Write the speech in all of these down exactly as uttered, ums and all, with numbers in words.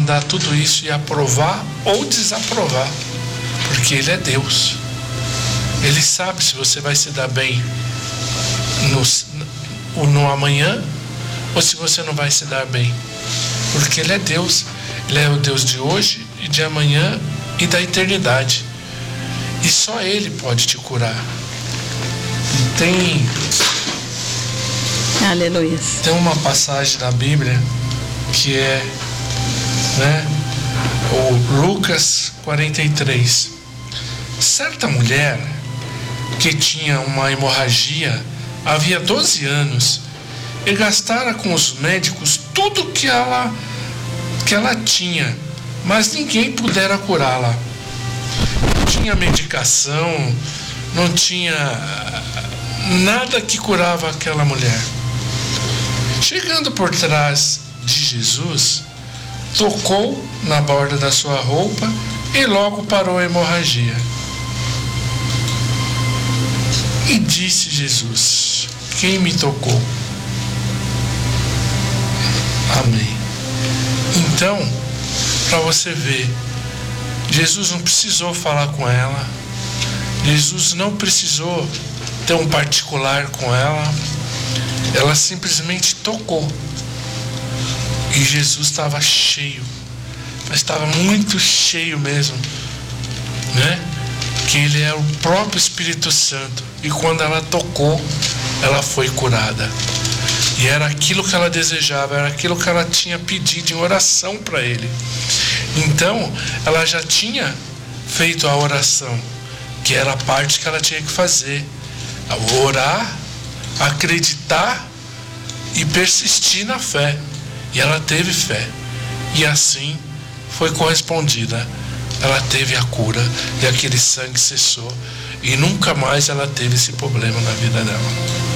mandar tudo isso e aprovar ou desaprovar, porque Ele é Deus. Ele sabe se você vai se dar bem no, no amanhã ou se você não vai se dar bem, porque Ele é Deus. Ele é o Deus de hoje e de amanhã e da eternidade, e só Ele pode te curar. Tem Aleluia. Tem uma passagem da Bíblia que é, né, o Lucas quarenta e três. Certa mulher que tinha uma hemorragia havia doze anos e gastara com os médicos tudo que ela, que ela tinha, mas ninguém pudera curá-la. Não tinha medicação, não tinha nada que curava aquela mulher. Chegando por trás de Jesus, tocou na borda da sua roupa e logo parou a hemorragia. E disse Jesus: quem me tocou? Amém. Então, para você ver, Jesus não precisou falar com ela, Jesus não precisou ter um particular com ela, ela simplesmente tocou. E Jesus estava cheio, mas estava muito cheio mesmo, né? Que Ele é o próprio Espírito Santo. E quando ela tocou, ela foi curada. E era aquilo que ela desejava, era aquilo que ela tinha pedido em oração para Ele. Então, ela já tinha feito a oração, que era a parte que ela tinha que fazer: orar, acreditar e persistir na fé. E ela teve fé, e assim foi correspondida. Ela teve a cura e aquele sangue cessou, e nunca mais ela teve esse problema na vida dela.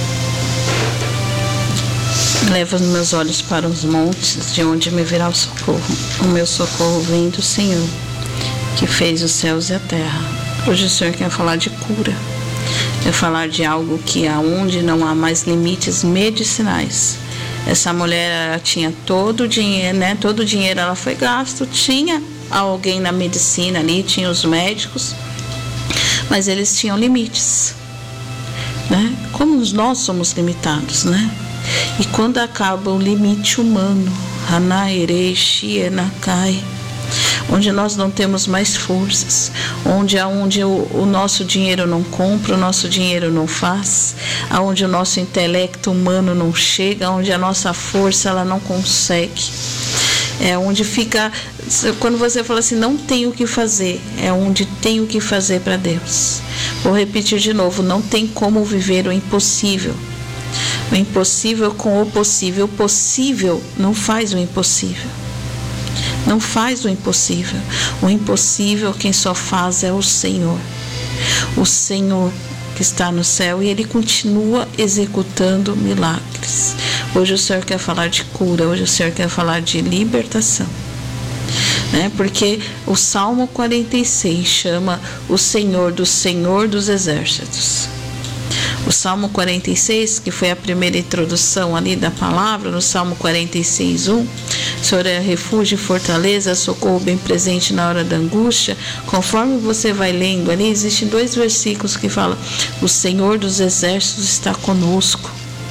Leva os meus olhos para os montes, de onde me virá o socorro. O meu socorro vem do Senhor, que fez os céus e a terra. Hoje o Senhor quer falar de cura, quer falar de algo que aonde não há mais limites medicinais. Essa mulher, ela tinha todo o dinheiro, né? Todo o dinheiro ela foi gasto, tinha alguém na medicina ali, tinha os médicos, mas eles tinham limites, né? Como nós somos limitados, né? E quando acaba o limite humano, Hanaere, Shienakai, onde nós não temos mais forças, onde aonde o, o nosso dinheiro não compra, o nosso dinheiro não faz, aonde o nosso intelecto humano não chega, onde a nossa força ela não consegue, é onde fica, quando você fala assim, não tem o que fazer, é onde tem o que fazer para Deus. Vou repetir de novo, não tem como viver o impossível. O impossível com o possível. O possível não faz o impossível. Não faz o impossível. O impossível quem só faz é o Senhor. O Senhor que está no céu, e Ele continua executando milagres. Hoje o Senhor quer falar de cura, hoje o Senhor quer falar de libertação, né? Porque o Salmo quarenta e seis chama o Senhor do Senhor dos Exércitos. O Salmo quarenta e seis, que foi a primeira introdução ali da palavra, no Salmo quarenta e seis, um, Senhor é refúgio e fortaleza, socorro bem presente na hora da angústia. Conforme você vai lendo ali, existem dois versículos que falam: o Senhor dos Exércitos está conosco.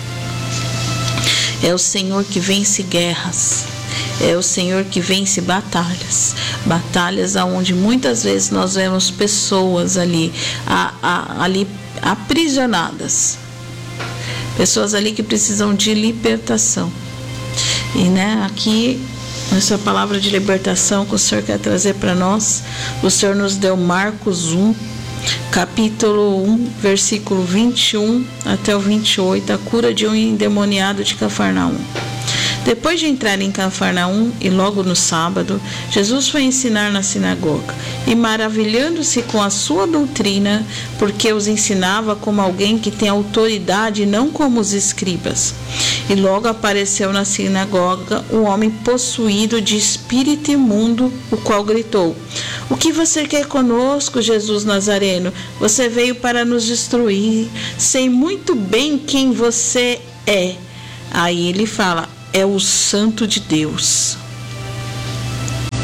É o Senhor que vence guerras. É o Senhor que vence batalhas. Batalhas onde muitas vezes nós vemos pessoas ali, a, a, ali aprisionadas. Pessoas ali que precisam de libertação. E né, aqui, nessa palavra de libertação que o Senhor quer trazer para nós, o Senhor nos deu Marcos um, capítulo um, versículo vinte e um até o vinte e oito, a cura de um endemoniado de Cafarnaum. Depois de entrar em Cafarnaum, e logo no sábado, Jesus foi ensinar na sinagoga, e maravilhando-se com a sua doutrina, porque os ensinava como alguém que tem autoridade, não como os escribas. E logo apareceu na sinagoga um homem possuído de espírito imundo, o qual gritou: o que você quer conosco, Jesus Nazareno? Você veio para nos destruir. Sei muito bem quem você é. Aí ele fala: é o Santo de Deus.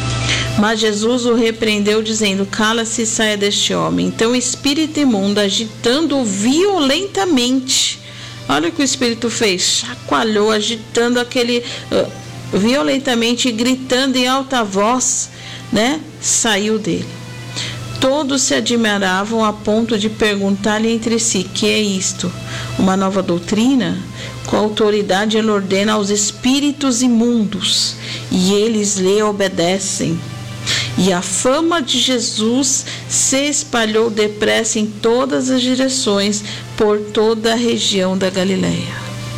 Mas Jesus o repreendeu, dizendo: cala-se e saia deste homem. Então o espírito imundo, agitando-o violentamente, olha o que o espírito fez, chacoalhou, agitando aquele uh, violentamente, gritando em alta voz, né? Saiu dele. Todos se admiravam a ponto de perguntar-lhe entre si: que é isto? Uma nova doutrina? Com autoridade ele ordena aos espíritos imundos, e eles lhe obedecem. E a fama de Jesus se espalhou depressa em todas as direções, por toda a região da Galileia.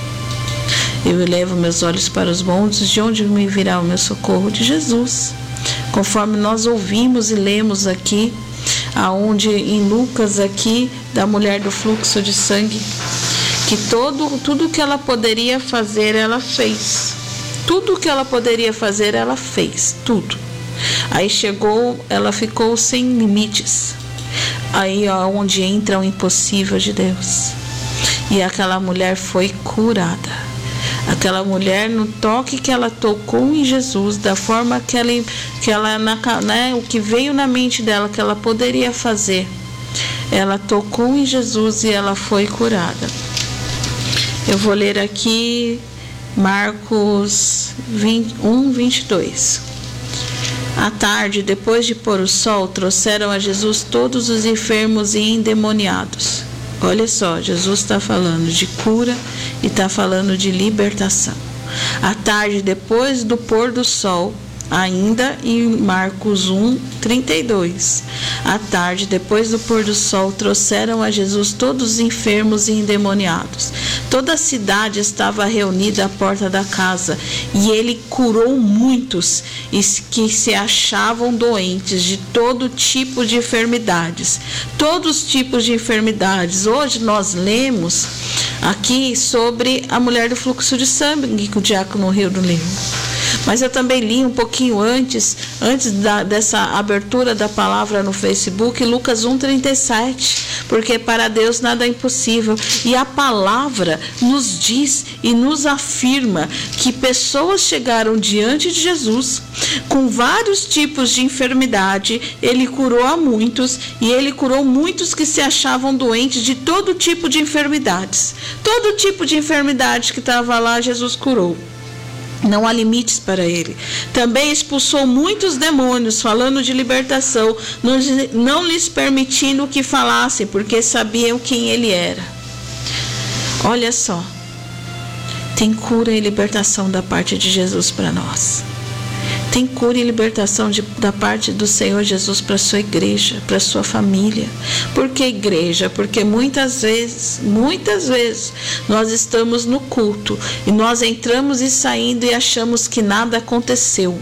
Eu elevo meus olhos para os montes, de onde me virá o meu socorro? De Jesus. Conforme nós ouvimos e lemos aqui, aonde em Lucas aqui, da mulher do fluxo de sangue, que todo, tudo que ela poderia fazer, ela fez. Tudo que ela poderia fazer, ela fez. Tudo. Aí chegou, ela ficou sem limites. Aí ó, onde entra o impossível de Deus. E aquela mulher foi curada. Aquela mulher, no toque que ela tocou em Jesus, da forma que ela, que ela né, o que veio na mente dela que ela poderia fazer, ela tocou em Jesus e ela foi curada. Eu vou ler aqui Marcos um, vinte e dois. À tarde, depois de pôr o sol, trouxeram a Jesus todos os enfermos e endemoniados. Olha só, Jesus está falando de cura e está falando de libertação. À tarde, depois do pôr do sol, ainda em Marcos um, trinta e dois. À tarde, depois do pôr do sol, trouxeram a Jesus todos os enfermos e endemoniados. Toda a cidade estava reunida à porta da casa, e ele curou muitos que se achavam doentes de todo tipo de enfermidades. Todos os tipos de enfermidades. Hoje nós lemos aqui sobre a mulher do fluxo de sangue, que o diácono Rio do leu. Mas eu também li um pouquinho antes, antes da, dessa abertura da palavra no Facebook, Lucas um, trinta e sete, porque para Deus nada é impossível. E a palavra nos diz e nos afirma que pessoas chegaram diante de Jesus com vários tipos de enfermidade. Ele curou a muitos, e ele curou muitos que se achavam doentes de todo tipo de enfermidades. Todo tipo de enfermidade que estava lá, Jesus curou. Não há limites para ele. Também expulsou muitos demônios, falando de libertação, não lhes permitindo que falassem, porque sabiam quem ele era. Olha só, tem cura e libertação da parte de Jesus para nós. Tem cura e libertação de, da parte do Senhor Jesus para a sua igreja, para a sua família. Por que igreja? Porque muitas vezes, muitas vezes, nós estamos no culto e nós entramos e saindo e achamos que nada aconteceu.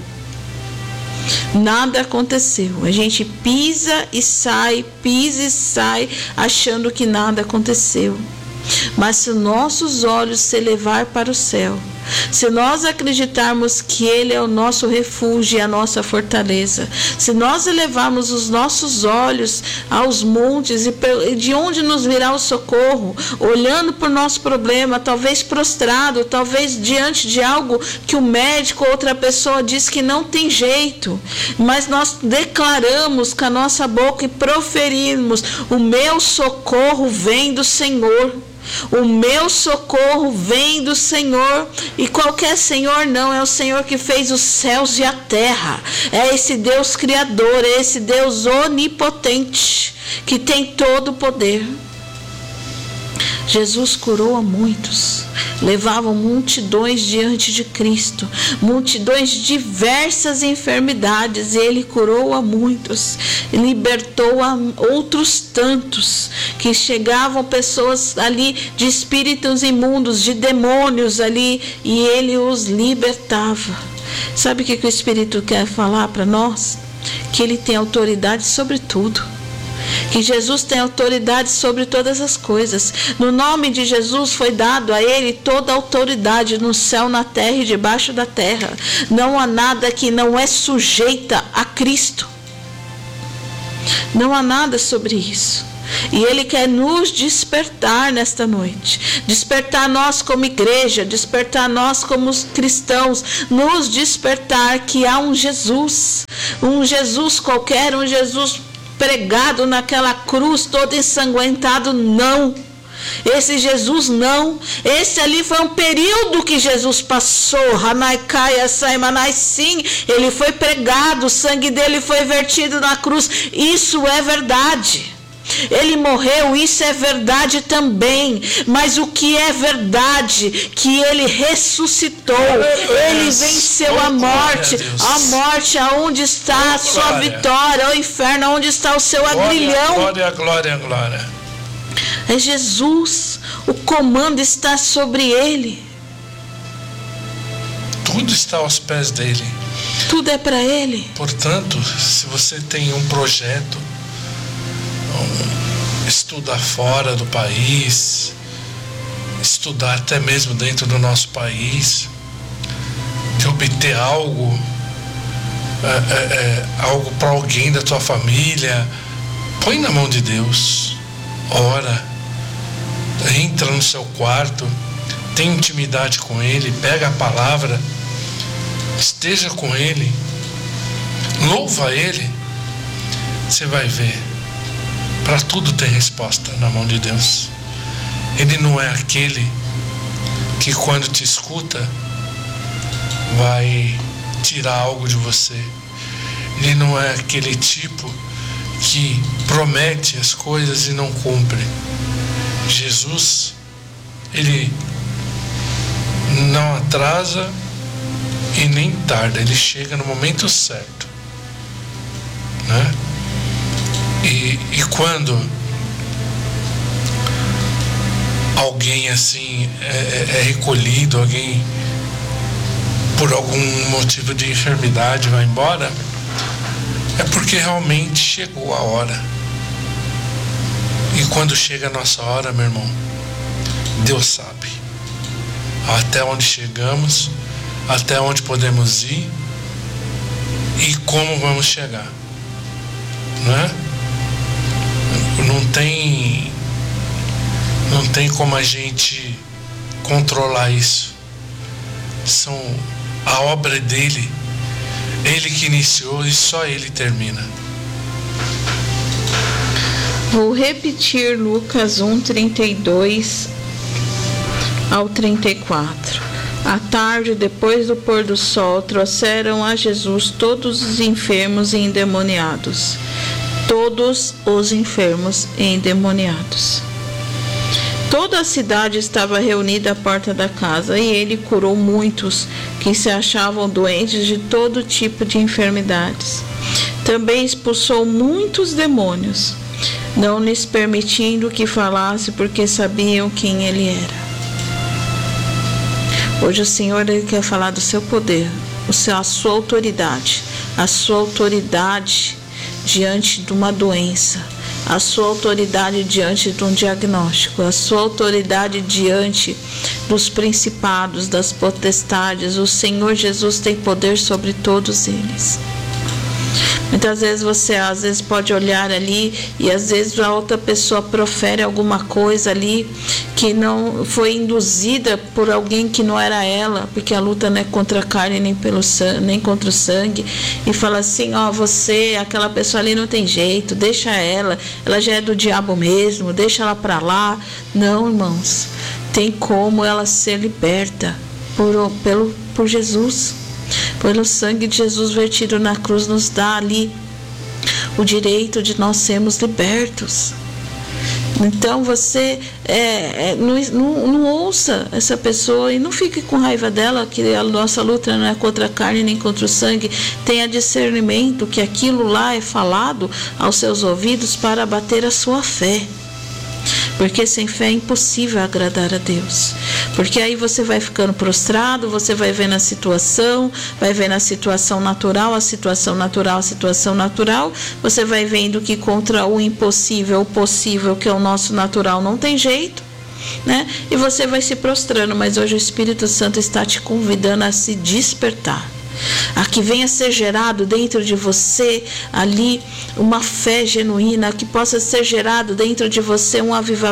Nada aconteceu. A gente pisa e sai, pisa e sai, achando que nada aconteceu. Mas se nossos olhos se elevar para o céu, se nós acreditarmos que Ele é o nosso refúgio e a nossa fortaleza, se nós elevarmos os nossos olhos aos montes e de onde nos virá o socorro, olhando para o nosso problema, talvez prostrado, talvez diante de algo que o médico ou outra pessoa diz que não tem jeito, mas nós declaramos com a nossa boca e proferimos: o meu socorro vem do Senhor. O meu socorro vem do Senhor. E qualquer Senhor não, é o Senhor que fez os céus e a terra. É esse Deus criador, é esse Deus onipotente, que tem todo o poder. Jesus curou a muitos, levavam multidões diante de Cristo, multidões de diversas enfermidades, e Ele curou a muitos, libertou a outros tantos, que chegavam pessoas ali de espíritos imundos, de demônios ali, e Ele os libertava. Sabe o que o Espírito quer falar para nós? Que Ele tem autoridade sobre tudo. Que Jesus tem autoridade sobre todas as coisas. No nome de Jesus foi dado a Ele toda a autoridade no céu, na terra e debaixo da terra. Não há nada que não é sujeita a Cristo. Não há nada sobre isso. E Ele quer nos despertar nesta noite. Despertar nós como igreja, despertar nós como cristãos, nos despertar que há um Jesus, um Jesus qualquer, um Jesus pregado naquela cruz todo ensanguentado, não. Esse Jesus não. Esse ali foi um período que Jesus passou. Hanaikai Saimanai, sim, ele foi pregado, o sangue dele foi vertido na cruz. Isso é verdade. Ele morreu, isso é verdade também. Mas o que é verdade? Que ele ressuscitou. Ele venceu a morte. A morte, aonde está a sua vitória? O inferno, aonde está o seu aguilhão? Glória, glória, glória. É Jesus, o comando está sobre ele. Tudo está aos pés dele. Tudo é para ele. Portanto, se você tem um projeto, um, estudar fora do país, estudar até mesmo dentro do nosso país, de obter algo, é, é, é, algo para alguém da tua família, põe na mão de Deus, ora. Entra no seu quarto, tem intimidade com Ele, pega a palavra, esteja com Ele, louva Ele. Você vai ver, para tudo tem resposta na mão de Deus. Ele não é aquele que quando te escuta vai tirar algo de você. Ele não é aquele tipo que promete as coisas e não cumpre. Jesus, ele não atrasa e nem tarda, ele chega no momento certo, né? E, e quando alguém assim é, é recolhido, alguém por algum motivo de enfermidade vai embora, é porque realmente chegou a hora. E quando chega a nossa hora, meu irmão, Deus sabe até onde chegamos, até onde podemos ir e como vamos chegar, né? Não tem, não tem como a gente controlar isso. São a obra dele, ele que iniciou e só ele termina. Vou repetir Lucas um, trinta e dois ao trinta e quatro. À tarde, depois do pôr do sol, trouxeram a Jesus todos os enfermos e endemoniados. Todos os enfermos e endemoniados. Toda a cidade estava reunida à porta da casa, e ele curou muitos que se achavam doentes de todo tipo de enfermidades. Também expulsou muitos demônios, não lhes permitindo que falasse, porque sabiam quem ele era. Hoje o Senhor ele quer falar do seu poder, o seu, a sua autoridade, a sua autoridade diante de uma doença, a sua autoridade diante de um diagnóstico, a sua autoridade diante dos principados, das potestades. O Senhor Jesus tem poder sobre todos eles. Muitas vezes você às vezes pode olhar ali e às vezes a outra pessoa profere alguma coisa ali que não foi induzida por alguém que não era ela, porque a luta não é contra a carne nem, pelo sangue, nem contra o sangue, e fala assim, ó, você, aquela pessoa ali não tem jeito, deixa ela, ela já é do diabo mesmo, deixa ela pra lá. Não, irmãos, tem como ela ser liberta por, pelo, por Jesus. Pelo sangue de Jesus vertido na cruz nos dá ali o direito de nós sermos libertos. Então você é, é, não, não, não ouça essa pessoa e não fique com raiva dela, que a nossa luta não é contra a carne nem contra o sangue. Tenha discernimento que aquilo lá é falado aos seus ouvidos para abater a sua fé. Porque sem fé é impossível agradar a Deus. Porque aí você vai ficando prostrado, você vai vendo a situação, vai vendo a situação natural, a situação natural, a situação natural. Você vai vendo que contra o impossível, o possível, que é o nosso natural, não tem jeito, né? E você vai se prostrando. Mas hoje o Espírito Santo está te convidando a se despertar. a que venha ser gerado dentro de você ali uma fé genuína, que possa ser gerado dentro de você um avivamento